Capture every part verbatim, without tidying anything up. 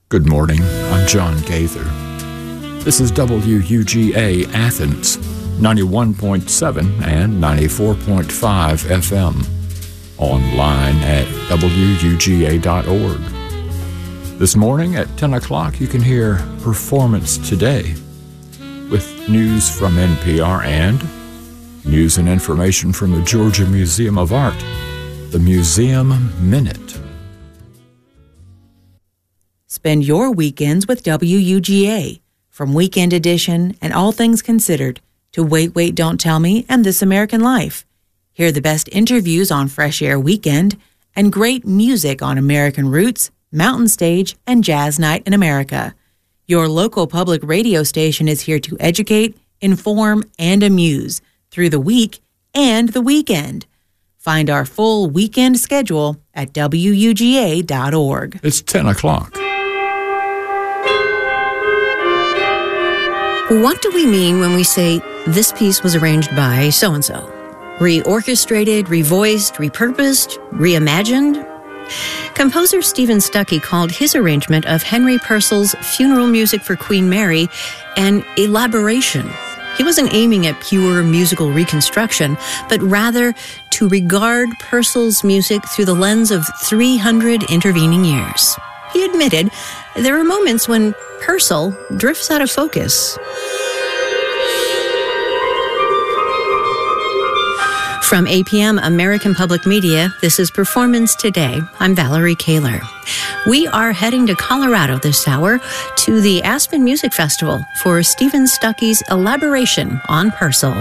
Good morning, I'm John Gaither. This is W U G A Athens, ninety-one point seven and ninety-four point five F M. Online at W U G A dot org. This morning at ten o'clock you can hear Performance Today with news from N P R and news and information from the Georgia Museum of Art, the Museum Minute. Spend your weekends with W U G A, from Weekend Edition and All Things Considered to Wait, Wait, Don't Tell Me and This American Life. Hear the best interviews on Fresh Air Weekend and great music on American Roots, Mountain Stage, and Jazz Night in America. Your local public radio station is here to educate, inform, and amuse through the week and the weekend. Find our full weekend schedule at W U G A dot org. It's ten o'clock. What do we mean when we say this piece was arranged by so-and-so? Reorchestrated, revoiced, repurposed, reimagined? Composer Stephen Stuckey called his arrangement of Henry Purcell's funeral music for Queen Mary an elaboration. He wasn't aiming at pure musical reconstruction, but rather to regard Purcell's music through the lens of three hundred intervening years. He admitted there are moments when Purcell drifts out of focus. From A P M American Public Media, this is Performance Today. I'm Valerie Kaler. We are heading to Colorado this hour to the Aspen Music Festival for Stephen Stuckey's elaboration on Purcell.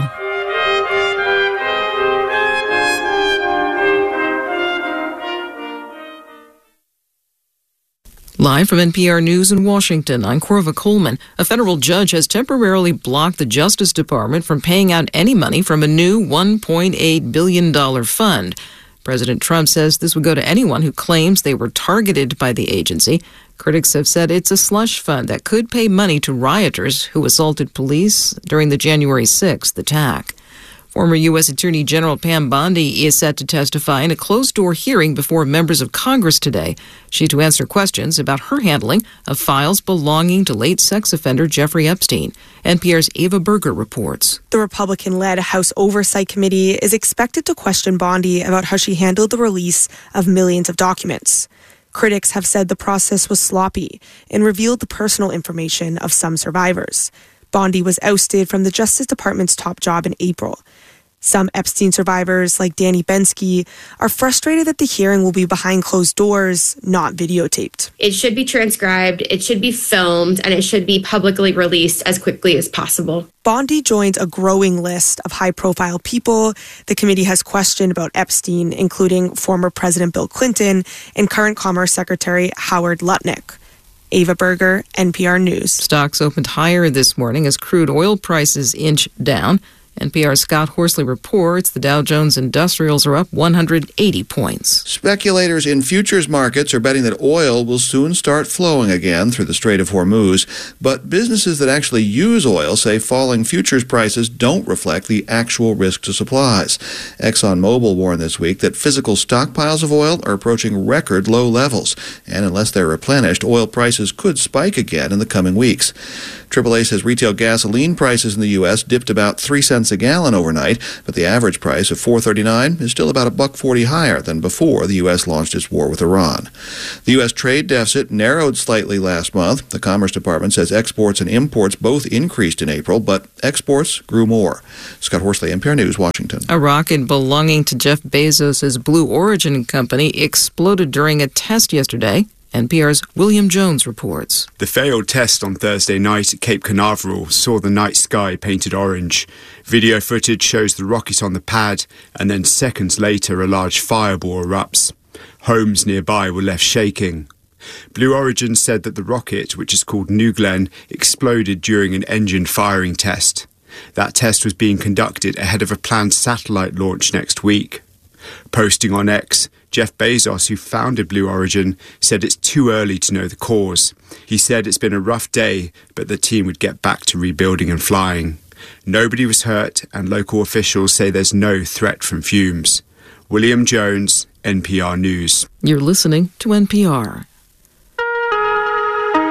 Live from N P R News in Washington, I'm Corva Coleman. A federal judge has temporarily blocked the Justice Department from paying out any money from a new one point eight billion dollars fund. President Trump says this would go to anyone who claims they were targeted by the agency. Critics have said it's a slush fund that could pay money to rioters who assaulted police during the January sixth attack. Former U S Attorney General Pam Bondi is set to testify in a closed-door hearing before members of Congress today. She's to answer questions about her handling of files belonging to late sex offender Jeffrey Epstein. N P R's Ava Berger reports. The Republican-led House Oversight Committee is expected to question Bondi about how she handled the release of millions of documents. Critics have said the process was sloppy and revealed the personal information of some survivors. Bondi was ousted from the Justice Department's top job in April. Some Epstein survivors, like Danny Bensky, are frustrated that the hearing will be behind closed doors, not videotaped. It should be transcribed, it should be filmed, and it should be publicly released as quickly as possible. Bondi joins a growing list of high-profile people the committee has questioned about Epstein, including former President Bill Clinton and current Commerce Secretary Howard Lutnick. Ava Berger, N P R News. Stocks opened higher this morning as crude oil prices inch down. N P R's Scott Horsley reports the Dow Jones Industrials are up one hundred eighty points. Speculators in futures markets are betting that oil will soon start flowing again through the Strait of Hormuz, but businesses that actually use oil say falling futures prices don't reflect the actual risk to supplies. ExxonMobil warned this week that physical stockpiles of oil are approaching record low levels, and unless they're replenished, oil prices could spike again in the coming weeks. triple A says retail gasoline prices in the U S dipped about three cents a gallon overnight, but the average price of four thirty-nine is still about a buck forty higher than before the U S launched its war with Iran. The U S trade deficit narrowed slightly last month. The Commerce Department says exports and imports both increased in April, but exports grew more. Scott Horsley, N P R News, Washington. A rocket belonging to Jeff Bezos' Blue Origin company exploded during a test yesterday. N P R's William Jones reports. The failed test on Thursday night at Cape Canaveral saw the night sky painted orange. Video footage shows the rocket on the pad, and then seconds later a large fireball erupts. Homes nearby were left shaking. Blue Origin said that the rocket, which is called New Glenn, exploded during an engine firing test. That test was being conducted ahead of a planned satellite launch next week. Posting on X, Jeff Bezos, who founded Blue Origin, said it's too early to know the cause. He said it's been a rough day, but the team would get back to rebuilding and flying. Nobody was hurt, and local officials say there's no threat from fumes. William Jones, N P R News. You're listening to N P R.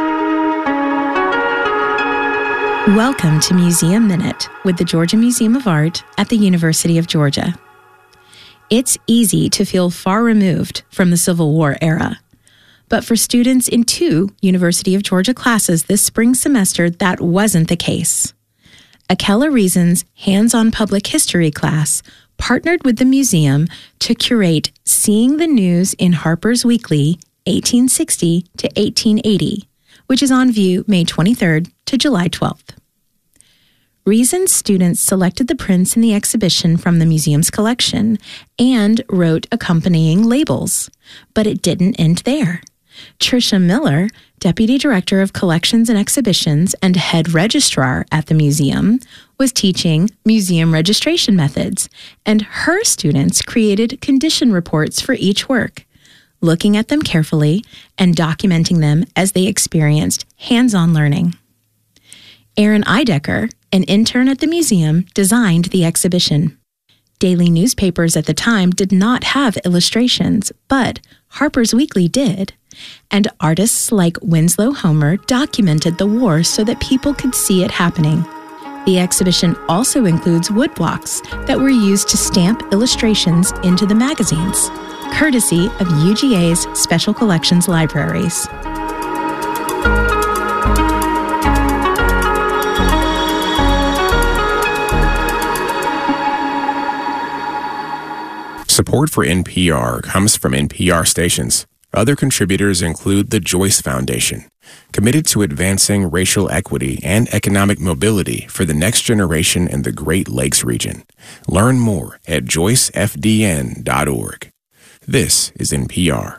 Welcome to Museum Minute with the Georgia Museum of Art at the University of Georgia. It's easy to feel far removed from the Civil War era. But for students in two University of Georgia classes this spring semester, that wasn't the case. Akella Reason's hands-on public history class partnered with the museum to curate Seeing the News in Harper's Weekly, eighteen sixty to eighteen eighty, which is on view May twenty-third to July twelfth. Reason's students selected the prints in the exhibition from the museum's collection and wrote accompanying labels. But it didn't end there. Tricia Miller, Deputy Director of Collections and Exhibitions and Head Registrar at the museum, was teaching museum registration methods, and her students created condition reports for each work, looking at them carefully and documenting them as they experienced hands-on learning. Aaron Eidecker, an intern at the museum, designed the exhibition. Daily newspapers at the time did not have illustrations, but Harper's Weekly did, and artists like Winslow Homer documented the war so that people could see it happening. The exhibition also includes woodblocks that were used to stamp illustrations into the magazines, courtesy of U G A's Special Collections Libraries. Support for N P R comes from N P R stations. Other contributors include the Joyce Foundation, committed to advancing racial equity and economic mobility for the next generation in the Great Lakes region. Learn more at joyce f d n dot org. This is N P R.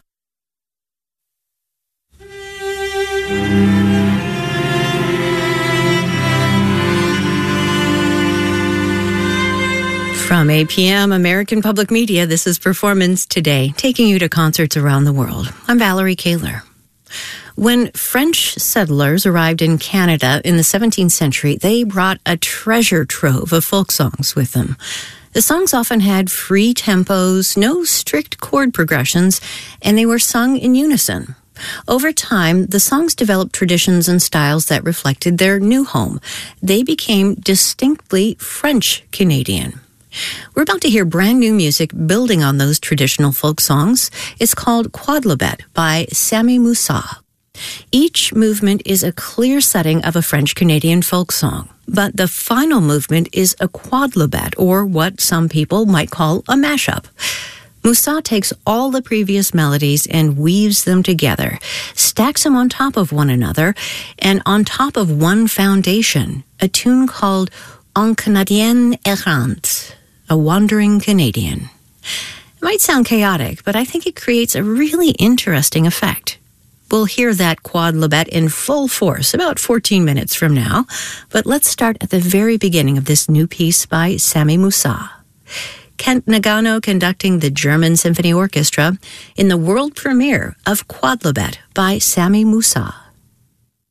From A P M American Public Media, this is Performance Today, taking you to concerts around the world. I'm Valerie Kaler. When French settlers arrived in Canada in the seventeenth century, they brought a treasure trove of folk songs with them. The songs often had free tempos, no strict chord progressions, and they were sung in unison. Over time, the songs developed traditions and styles that reflected their new home. They became distinctly French-Canadian. We're about to hear brand new music building on those traditional folk songs. It's called Quodlibet by Sami Moussa. Each movement is a clear setting of a French-Canadian folk song, but the final movement is a quodlibet, or what some people might call a mashup. Moussa takes all the previous melodies and weaves them together, stacks them on top of one another, and on top of one foundation, a tune called Un Canadien Errant, a wandering Canadian. It might sound chaotic, but I think it creates a really interesting effect. We'll hear that quodlibet in full force about fourteen minutes from now, but let's start at the very beginning of this new piece by Sami Moussa. Kent Nagano conducting the German Symphony Orchestra in the world premiere of Quodlibet by Sami Moussa.